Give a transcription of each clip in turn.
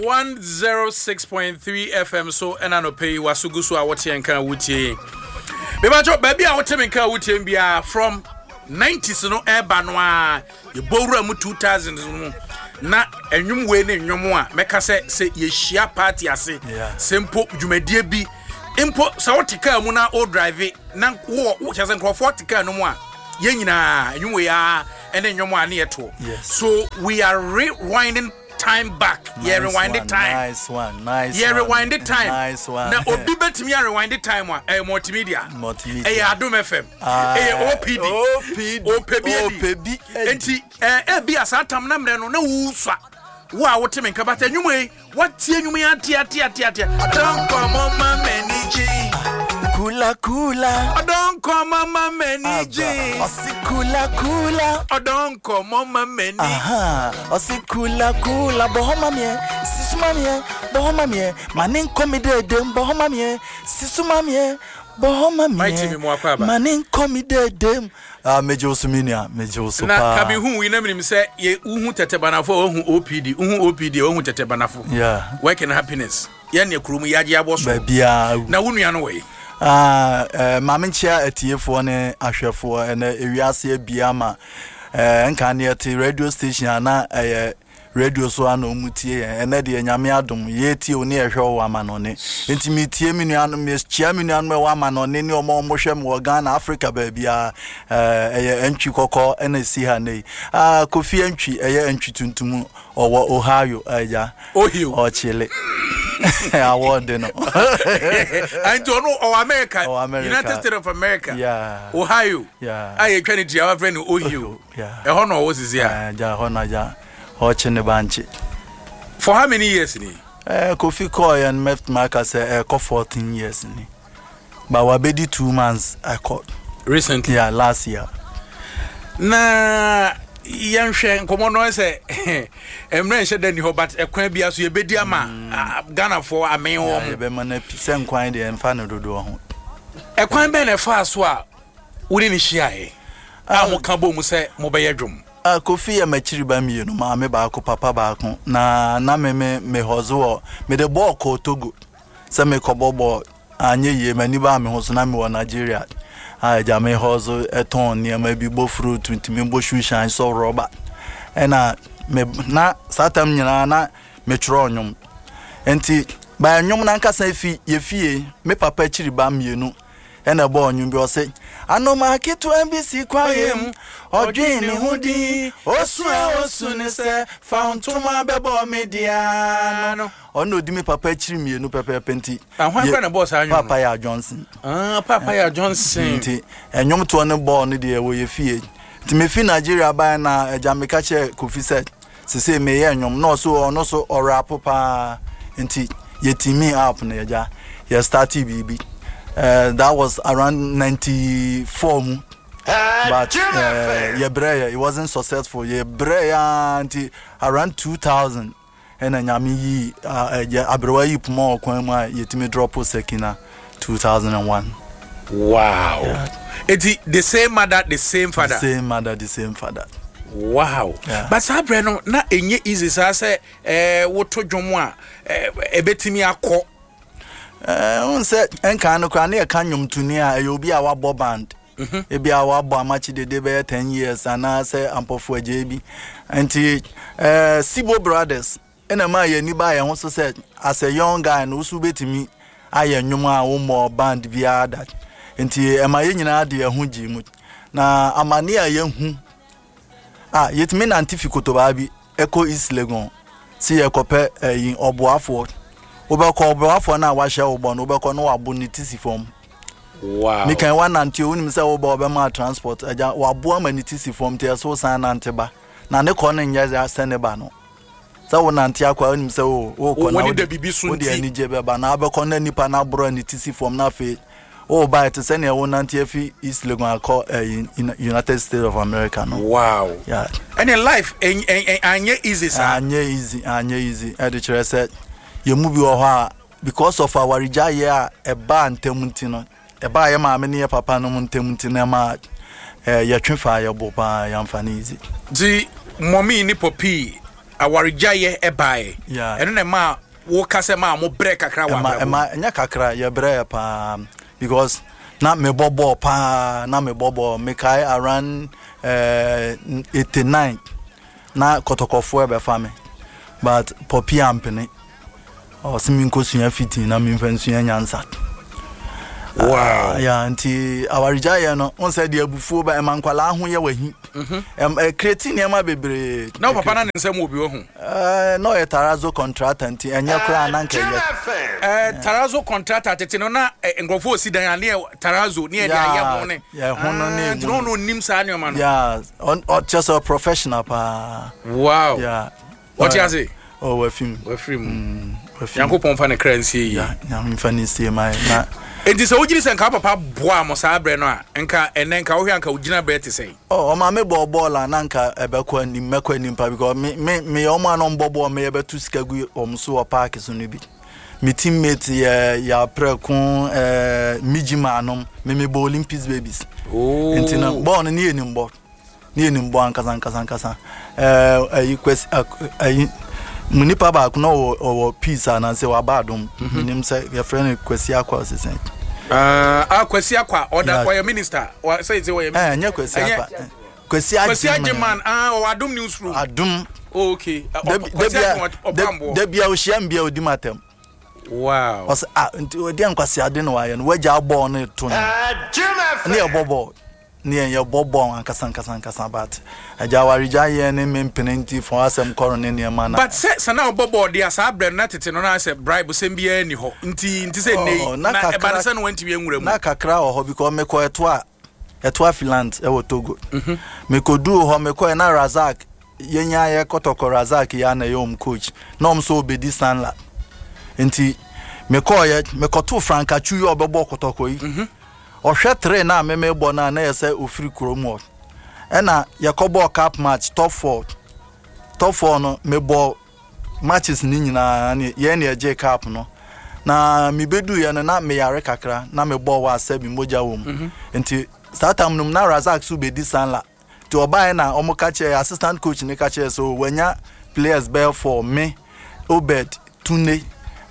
106.3 FM so enano pay wasugu so awoti enka wutie. Bebajo baby a wote menka wutie bia from 90s no eba no a ye bowura mu 2000s no na enwum we ne enwum a meka se ye hia party ase sempo dwumadie bi impo sa wote ka mu na o drive na wo chese nkrofo tika no mu a ye nyina enwum we a ene enwum a na ye to. So we are rewinding time back. Rewind the time. Nice one. Rewind the time. Nice one. Now, Obi betimi rewind the time. Multimedia. Adom FM. OPD. Enti be a satam na mre no na wufa. Wa wote menka bata nwume. What tie nwume atia. Don't come on my manage. Kula. I don't come on my manage. Osi kula. I don't come on my manage. Osi kula. Bohoma mie. Sisuma mie. Bohoma mie. Manin komide dem. Bohoma mie. Sisuma mie. Bohoma mie. My team mo akwa ba. Manin komide dem. Mejo suminia. Na kabi hu we na mnim say ye uhu tetebanafo ohu OPD. Ohu tetebanafo. Yeah. Work and happiness. Ye ne krumu yaje aboso. Babia. Na wunua no we. Mamenchia etiefo ne ahwefo ene ewiase bia ma nka ne eti radio station na radio so ana omutie ene de nyame adom ye tie oni ehwe wo amanone enti mitie minuanu meschia minuanu wo amanone ne omo hwem wo Ghana Africa ba bia entwi kokko ene si ha nei Kofi entwi entwi tuntum owo Ohio aja Ohio Chile award no and you know America United States of America Ohio aye twani dia wa friend Ohio ho no wo sisi a ja ho na ja ho chene banchi for how many years ni Kofi Koy and Meft Marker say 14 years ni but we be 2 months I caught recently last year na yanhwe nkomo no se emre nche dani ho but ekwan bia so ye bedi ama Ghana for amen wo ye be man se nkwan de emfa no dodo ho ekwan be na fa so a wuri ni hia e mo ka bo mu se mo be yedwum Kofi ya machiri ba mi no ma me ba ko papa ba ko na me hozo me de ball ko Togo se me ko bobo anye ye mani ba me hozo na me wo Nigeria ja me hozo eton ni ma bi bo fruit ntimi bo shan so rubber ena me na satam nyina na me tro onyum enti ba onyum na nkasa ye fie me papa chiri ba mienu ena bo onyum bi o se anoma ketu MBC kwayem odwini hudi osu ne se fauntuma bebo media no ono di me papa chiri mienu papa penti ahwan na boss anyu Papa ya Johnson Papa ya Johnson nti enyom to ne ball ne de wo ye fie nti me fi Nigeria ba na Jamaica che Kofi said se me ye enyom no so rap pa nti ye team up na ya start BB that was around 94 but it wasn't successful until around 2000 and nyami abrewa yi pmo okwan mu yetimi drop sekina 2001 wow the same mother the same father wow but abre no na enye easy say woto dwomo a ebetimi akọ unse enka no kwa na e ka nwom tuni a obi a wabo band ebi a wabo amachi de be 10 years ana say ampofo ajebi anti Sibo Brothers ena ma ye ni ba ye ho so say as a young guy no so betimi aye nwom a wo mo band bia that anti e ma ye nyina de ho gi mu na amane a ye hu yetimi na antifikoto ba bi Eco East Legon si ye kope yin oboafo obako na wa hye obo no obako no wabo ni tisi form wow me kan wan anti onim se obo be ma transport aja wabo ama ni tisi form te so san nante ba na ne ko no nya sene ba no sa won anti akwa onim se o ko na wodi bibi so nti ani je be ba na abeko na nipa na bro ni tisi form na fe ba it sene e won anti afi East Legon akọ United States of America no wow and in life anye easy sir anye easy e de chere se ye mu bi wo ha because of our rijaye a ba ntemunti no e ba ye ma me ne papa no ntemunti na ma ye twenfa ye bo pa ya mfa na easy di mommy ni popi awarijaye ebae eno na ma wo kase ma mo break kakra wa ema nya kakra ye break pa because na me bobo pa na me bobo me kai around 89 na kotokofo ebe fa me but popi ampene o simi nkosuya fiti na me mfansuya nyansa. Wow. Yeah, anti awarija no on said the abufuo ba emankwala ho ye wahi. Creating ema bebre. Na papa na nsem obi wo ho. No e Tarazo contract anti enya kura na nka ye. Tarazo contract tete no na ngofo osidan ane Tarazo ne dia ye ho ne. Yeah, ho no ne. No nim sa ane ma no. Yeah, on just a professional pa. Wow. Yeah. What you say? Oh, we film. Yankopon fa ne currency. Yeah, nyamfa ni see my na. Enti se wogiri se nka papa boa mo sa abre no a nka enen nka wo hwe nka wogina be te sei. Oh, ma me ball na nka ebekwa ni mekwa ni pa because me o ma no mbobo me ebetu sika gu omso o park so no bi. Me teammate ya prekun mijima anom me bo Olympics babies. Oh. Enti na ball no ni enimbo ankasa ayi kwesi ayi munipa ba kuno o peace na se wa badum nim se your friend kwesi akwa se sen kwesi akwa order for your minister or say say your nya kwesi akwa kwesi ajiman o adum newsroom adum okay debia o hia mbia odi matem. Wow. Was nti odi ankwasi ade no waye no waja ball no to no ne bobo ne ye bobo ankasa but ajawarija ye ne mempenti for asem korone ne ma na but say na bobo dia sa bre na tete no na say bribe sem bia ni ho nti say nei na e ba na say no wanti wi enwura mu na kakra ho because me ko eto Finland e wo Togo me ko du ho me ko na Razak yenya ye kotoko Razak ya na yom coach no so obedi Sanla nti me ko to Franka Chuyo obebo kotoko yi ohwe tre na me bo na na yese ofiri kromo e na yakobo cup match top 4 no me bo matches ni nyina ye na eje cup no na me bedu ye na me yare kakra na me bo wa asabi moja wom nti startam num na Razak su bedi Sanla ti oba na omukache assistant coach ni kache so wanya players bell for me Obed Tune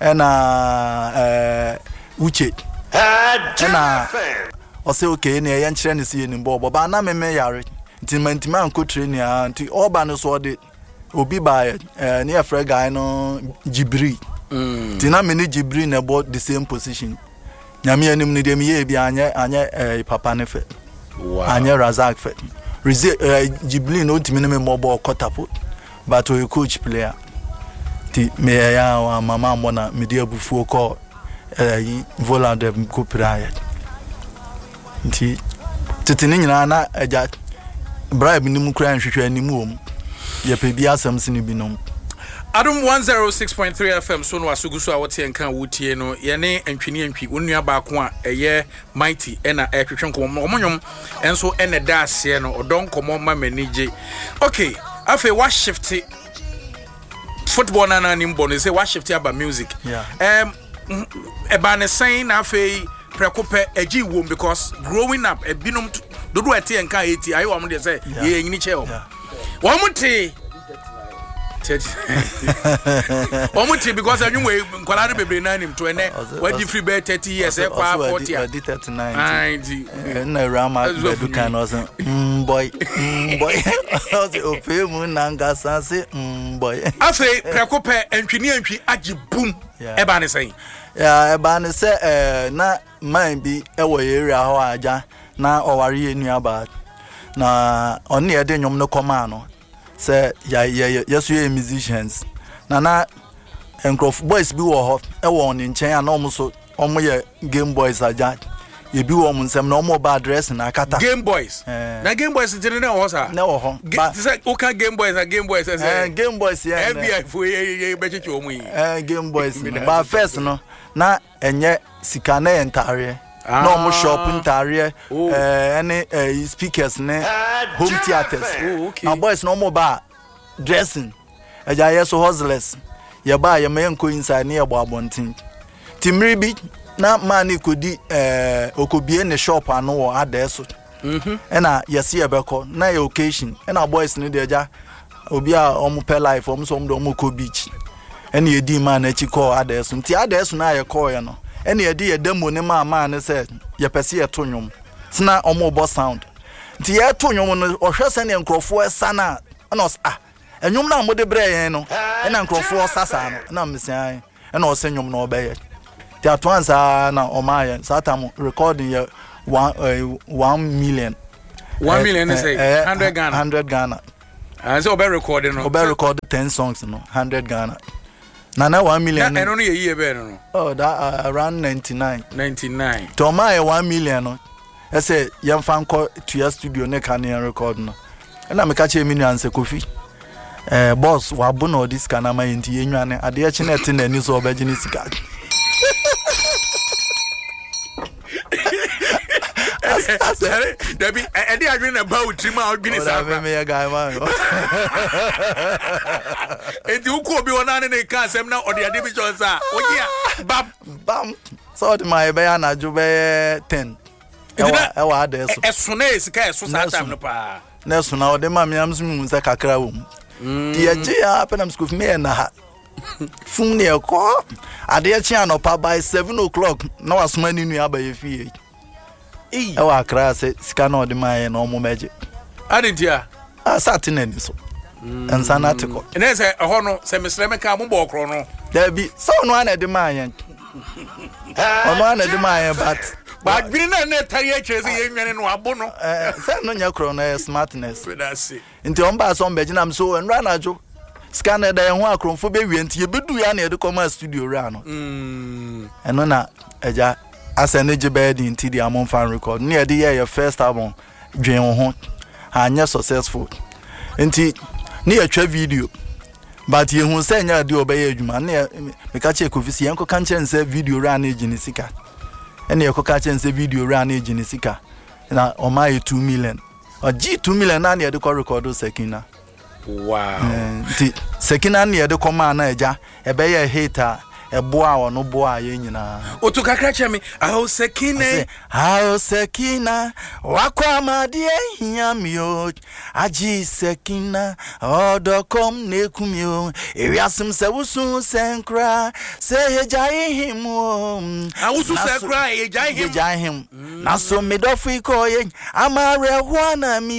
na Uche na o say okay na ye nkyere ne se ni mbo ba na me yare nti mantima anko training anti oba no so de obi ba ne afre guy no Jibri nti na me ni Jibri na bo the same position nyame anim ne dem ye bi anye papa ne fe anye Razak fe Jibri no timi ne me mo kotapot but we coach player ti me ya wa mama mo na me dia bufuo ko vola de ko praia nti titini nyina na aja bribe ni mu kra nhwehwe animu om ye pe bia asam sini binom Adum 106.3 FM so no asugusu a wote enka wotie no ye ne antwini antwi onua ba ko a eye mighty ena ehwehwe nkomo omonyom enso ene da ase no odon komo ma manage okay afa wa shift football na nimbo no say wa shift about music eba ne saying na afa prekope agi wom because growing up ebinom dodo ete enka eti ayi wam de say ye nyini che wom te Omuti because anyu we nkwala no bebre na nim to ene wadi free be 30 years e kwa 40 wadi 39 na rama bedu kan oso boy oso opemu nanga sanse boy afi prekope antwini agi boom e ba ne sen ya e ba ne se na man bi e wo area ho aja na oware enu aba na oni e de nyom no koma no say yes we musicians na encrof boys bi wo ho e wo ni nchen ana omuso omo ye Game Boys aja ye bi wo nsem na omo ba address na kata Game Boys na Game Boys tene na wo sa na wo ho say o ka Game Boys na Game Boys say Game Boys ya FBI fo ye be chichi omo yi Game Boys ba first no na enye sika na entare no mo shop ntare any speakers ne home theaters na boys no mo ba dressing eja yeso hustlers ye ba ye me nko inside ne ye bo abontin timri bi na man ikodi okobie ne shop ano wo adeso ena yesi ebeko na ye occasion ena boys ne de eja obi a omo pe life omo so omo ko beach ene edi man na chi call adeso nti adeso na ye call ye no ene edi ye demo ne ma ne se ye pese ye to nwom sna omo bo sound nti ye to nwom no ohwese ne nkrofo sana na os enwom na mo de bre ye no ena nkrofo sasa no na mesian ena o se nwom no obeye ti atwansa na omaye satam recording ye 1 million 1 million is 100 Ghana 100 Ghana and so be recording no be record 10 songs no 100 Ghana na 1 million na no ye be no oh that around 99 to my 1 million no I say yam fan ko to your studio ne kan record no na me ka che mi nuance Kofi boss wa bu no this kana ma yenti yenwane ade ya chine te na ni so obaji ni sika Debbie, I didn't about Trima or Guinness. I me a guy, man. And you could be one in a car, some now or the divisions are. Oh, yeah, bam. So, my bayana jube 10. I was as soon as the case was that time. Nelson, now the mammy am soon as a cacraum. Dear J. Appenham school me and a hat. Soon near call. I dear Chiano by 7 o'clock. No, as many new abbey fee. Ewa crass scanner de my normal magic. I didn't hear. I sat in any so. And sanatical. And there's a honor, semi slamaka mumbo chrono. There be so one at the Mayan. On one at the Mayan, but green and net tariaches in Wabono. Send on your chrono smartness. That's it. Into Ombas on Benjamin so and Ranajo. Scanner the Wakron for baby and you do any of the commerce studio rano. And on a as an age bed in TD Amon fan record near the year your first album Dream Home and successful into near a video but you who say you do obey you man near Mikachi Kufisi Uncle Canchen say video ran age in Sika and your Cocachen say video ran age in Sika now on my 2 million or G 2 million and the record Sekina. Wow, Sekina near the command a bay hater. A boa or no boa yina. O to kakra me how Sekina wakwa madie yamio aji Sekina odokom nekumio ewiasem se wusu senkra se hejai him awusu senkra hejai him na so medofu iko ye amare ho na mi